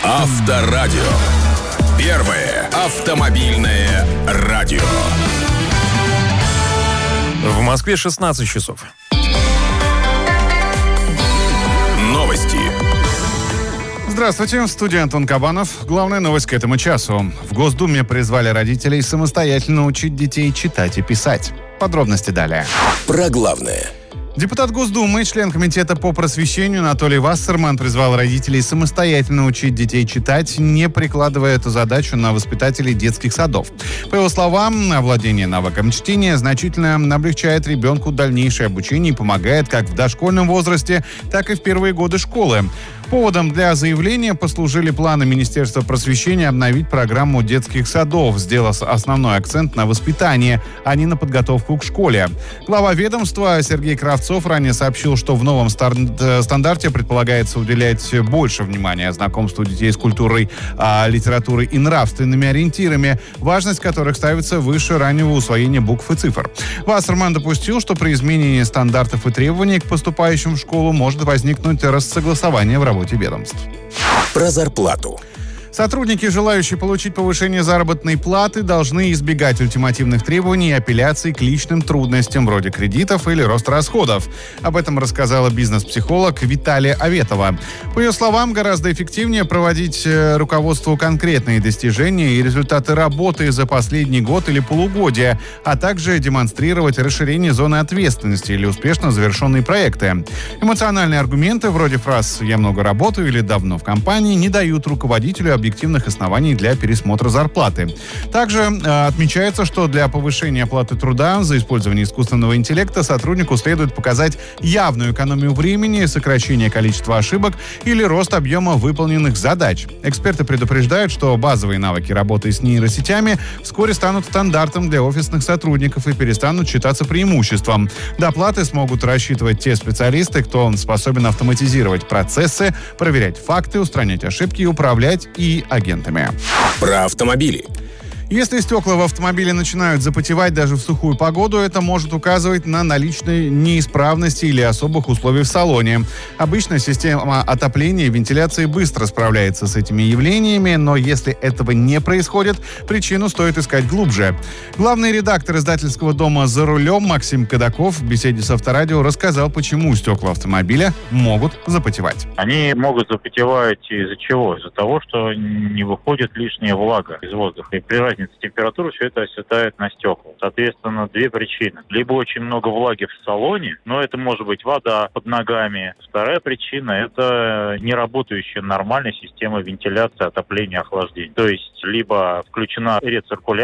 Авторадио. Первое автомобильное радио. В Москве 16 часов. Новости. Здравствуйте, в студии Антон Кабанов. Главная новость к этому часу. В Госдуме призвали родителей самостоятельно учить детей читать и писать. Подробности далее. Про главное. Депутат Госдумы, член комитета по просвещению Анатолий Вассерман призвал родителей самостоятельно учить детей читать, не прикладывая эту задачу на воспитателей детских садов. По его словам, овладение навыком чтения значительно облегчает ребенку дальнейшее обучение и помогает как в дошкольном возрасте, так и в первые годы школы. Поводом для заявления послужили планы Министерства просвещения обновить программу детских садов, сделав основной акцент на воспитание, а не на подготовку к школе. Глава ведомства Сергей Кравцов ранее сообщил, что в новом стандарте предполагается уделять больше внимания знакомству детей с культурой, литературой и нравственными ориентирами, важность которых ставится выше раннего усвоения букв и цифр. Вассерман допустил, что при изменении стандартов и требований к поступающим в школу может возникнуть рассогласование в работе ведомств. Про зарплату. Сотрудники, желающие получить повышение заработной платы, должны избегать ультимативных требований и апелляций к личным трудностям, вроде кредитов или роста расходов. Об этом рассказала бизнес-психолог Виталия Аветова. По ее словам, гораздо эффективнее проводить руководству конкретные достижения и результаты работы за последний год или полугодие, а также демонстрировать расширение зоны ответственности или успешно завершенные проекты. Эмоциональные аргументы, вроде фраз «я много работаю» или «давно в компании», не дают руководителю объективных оснований для пересмотра зарплаты. Также отмечается, что для повышения оплаты труда за использование искусственного интеллекта сотруднику следует показать явную экономию времени, сокращение количества ошибок или рост объема выполненных задач. Эксперты предупреждают, что базовые навыки работы с нейросетями вскоре станут стандартом для офисных сотрудников и перестанут считаться преимуществом. Доплаты смогут рассчитывать те специалисты, кто способен автоматизировать процессы, проверять факты, устранять ошибки и управлять агентами. Про автомобили. Если стекла в автомобиле начинают запотевать даже в сухую погоду, это может указывать на наличие неисправности или особых условий в салоне. Обычно система отопления и вентиляции быстро справляется с этими явлениями, но если этого не происходит, причину стоит искать глубже. Главный редактор издательского дома «За рулем» Максим Кадаков в беседе с Авторадио рассказал, почему стекла автомобиля могут запотевать. Они могут запотевать из-за чего? Из-за того, что не выходит лишняя влага из воздуха. И при разнице температуры все это оседает на стекла. Соответственно, две причины. Либо очень много влаги в салоне, но это может быть вода под ногами. Вторая причина – это неработающая нормальная система вентиляции, отопления, охлаждения. То есть, либо включена рециркуляция,